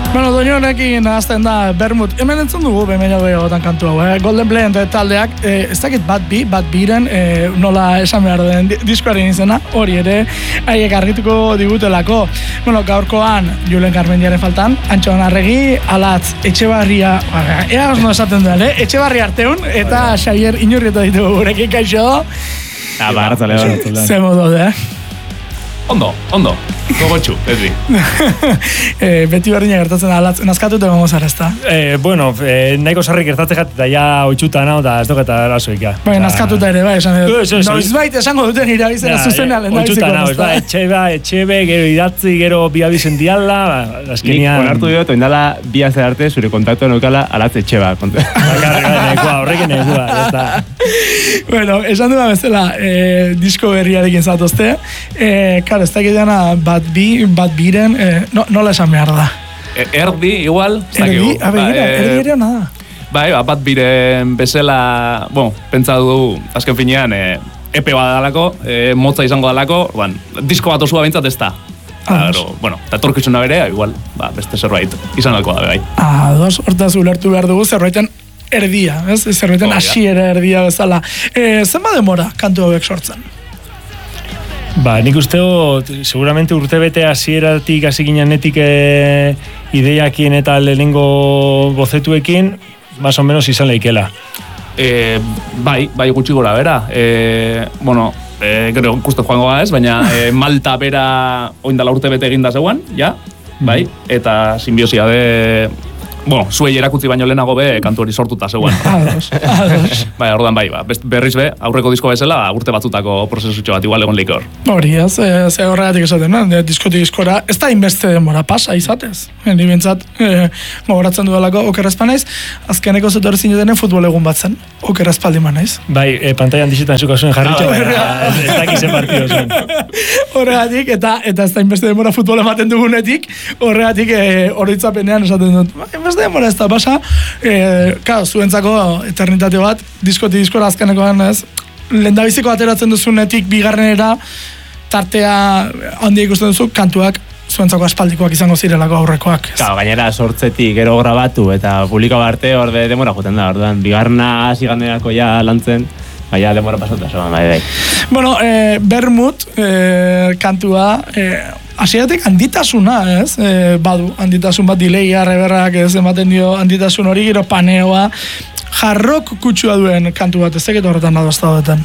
Bueno, doinu honekin nahazten da Bermut. Hemen entzun dugu behin gehiagotan kantu hau, Golden Blend taldeak, ez dakit bat biren, nola esan behar den diskoaren izena, hori ere, haiek argituko digutelako. Bueno, gaurkoan, Julen Garmendiaren faltan, Antxon Arregi, Alatz, Etxebarria, ea osno esaten duen, Etxebarria Arteun, eta Xavier Inurrieta ditugu gurekin, kaixo. Barratzale. Zemo dode, Ondo, gogotxu, Edri. Beti berdina gertatzen da, Alatz, nazkatuta gongo zara, ez da? Bueno, nahiko sarri gertatzen jat, eta ja oitxuta nao, eta ez doketa arazoika. Bai, nazkatuta ere, bai, esan dut. Noizbait esango duten irabizera zuzenean lehen oitxuta nao, etxebe, gero idatzi, gero biabizen diala, azkenian... Nik onartu diot, oindala bi aze arte, zure kontaktua neukala Alatz Etxeba. Horrekin nekua, Bueno, esan duda bezala, disko berriarekin zatozte, claro, ez dakit dena bat biren, nola esan behar da? Erdi, igual. Erdi ere hona da. Bai, bat biren bezala, bueno, pentsa du, azken finean, epe bat dalako, motza izango dalako, disko bat osua bintzat ez da. Bueno, eta torkizuna bere, igual, beste zerbait, izan alko da, bai. Hortaz ulertu behar dugu, zerbaiten erdia, ez? Zerbaiten hasiera erdia bezala. Zenba demora kantu hauek sortzen? Nik usteo, seguramente urtebete hasieratik hasi ginenetik ideiakien eta lehenengo bozetuekin, más o menos izan leikela. Bai, gutxi gora bera. Bueno, gero ikusten joango ez, baina Malta bera oindala urtebete eginda zegoen, ja, bai, eta simbiosia de... Bueno, zuei erakutzi baino lehenago be kantu hori sortuta zegoen. Ados. Bai, orduan bai, berriz be, aurreko disko bezala, urte batzutako prozesutxo bat igual egon leik hor. Hori, ze horregatik esaten, diskotik diskora, ez da inbeste demora pasa izatez. Ni bintzat, gogoratzen dudalako okerrezpanaiz, azkeneko zetorri zinetenen futbol egun batzen, okerrezpaldi manaiz. Bai, pantailan digitan zuko zuen jarritxo, ez dakizen partido zuen. Horregatik, eta ez da inbeste demora futbol ematen dugunetik, horregatik oroitzapenean esaten dut, demora ez da pasa, zuentzako eternitate bat, diskotik diskora azkenekoan ez, lehendabiziko ateratzen duzunetik bigarrenera, tartea handia ikusten duzu, kantuak zuentzako aspaldikoak izango zirelako aurrekoak. Gainera sortzetik gero grabatu eta publiko arte orde demora joten da, orduan, bigarna ziganderako ja lantzen, baina demora pasota, bai. Bueno, Bermut kantua, hasieratik handitasuna, ez? Badu, handitasun bat dileia, reberrak, ez ematen dio handitasun hori, gero paneoa, jarrok kutsua duen kantu bat, ez teket horretan adostaudetan?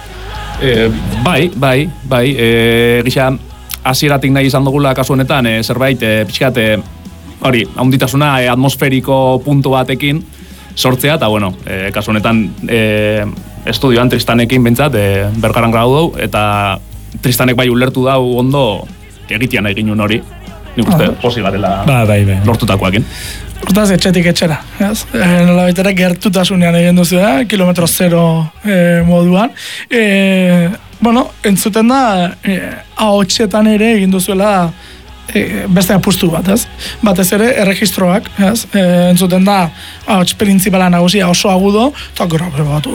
Bai, gisa, hasieratik nahi izan dugula kasu honetan, zerbait, pixkat, hori, handitasuna atmosferiko puntu batekin sortzea, eta bueno, kasu honetan, estudioan Tristanekin bintzat, bergaran grau dugu, eta Tristanek bai ulertu dau ondo, egitean egin hori, nik uste posible dela lortutakoakin. Hortaz, etxetik etxera, ez? Nola baitera gertutasunean egin duzu, kilometro zero moduan. Bueno, entzuten da, ahotsetan ere egin duzuela beste apustu bat, ez? Batez ere, erregistroak, ez? Entzuten da, ahots printzipala nagusia oso agudo, eta grabe bat,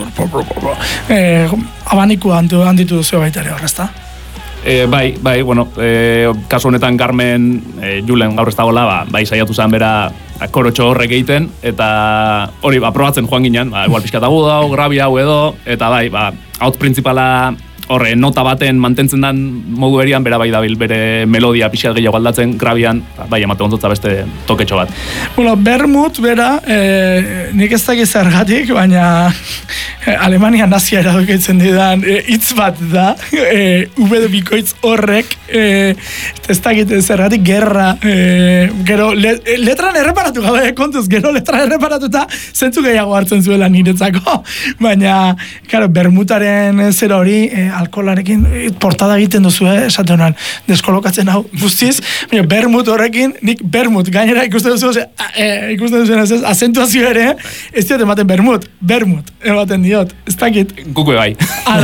abanikua handitu duzu baita ere horrezta. Bai, bueno, kasu honetan Carmen Julen gaur ez dagoela, bai saiatu zen bera korotxo horrek egiten, eta hori, probatzen joan ginen, igual pixkat agu dago, grabia hau edo, eta bai, hauts printzipala horre, nota baten mantentzen den modu erian, bera bai dabil bere melodia pixkat gehiago aldatzen, grabian, bai, emate ontzotza beste toketxo bat. Bueno, Bermut, bera, nik ez dakit zergatik, baina Alemania nazia eradukitzen didan hitz bat da, bikoitz horrek, ez dakit zergatik gerra, gero, letran erreparatu gabe, kontuz, gero letran erreparatuta, zentzu gehiago hartzen zuela niretzako, baina, claro, Bermutaren zer hori, alkoholarekin portada egiten duzu, esaten honan, deskolokatzen hau guztiz, baina Bermut horrekin, nik Bermut, gainera ikusten duzu, ez, azentuazio ere, ez diot ematen Bermut ematen diot, ez dakit. Kukue bai.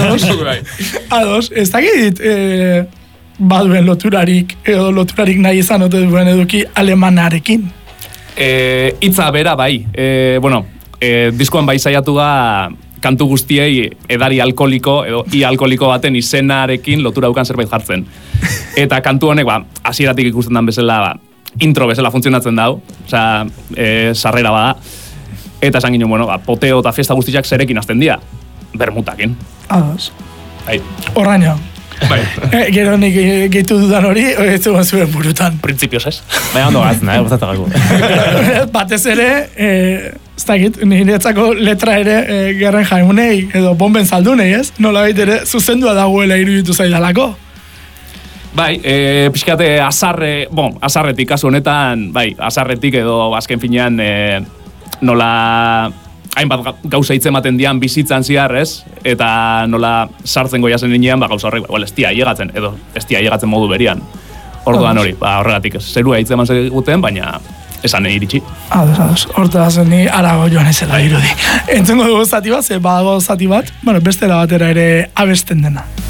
Ados, ez dakit, baduen loturarik, edo loturarik nahi izan ote duen eduki alemanarekin. Itza bera bai, bueno, diskoan bai saiatu da, kantu guztiei edari alkoholiko edo alkoholiko baten izenarekin lotura ukan zerbait jartzen. Eta kantu honek, hasieratik ikusten den bezala, intro bezala funtzionatzen dau, osea, sarrera bada. Eta esan ginen, bueno, poteo eta fiesta guztiak zerekin hasten dira, bermutakin. Ados. Bai. Horraino. Bai. Gero nik gehitu dudan hori, ez zuen zuen burutan. Printzipioz ez. Baina ondo gazten, gustatzen gaitu. Batez ere, ez dakit, niretzako letra ere gerren jaimunei, edo bomben zaldunei, ez? Nola baita ere, zuzendua dagoela iruditu zaidalako. Bai, pixkate azarretik kasu honetan, bai, azarretik edo azken finean nola hainbat gauza hitzematen dian bizitzan ziar, ez? Eta nola sartzen goia zen ninean, gauza horrek, ez tia llegatzen, edo ez tia llegatzen modu berian. Orduan hori, horregatik zerua hitzeman zeguten, baina esan iritsi. Ados. Hortaz, ni arago joan ezela irudi. Entzengo dugu zati bat, badago zati bat, bestera batera ere abesten dena.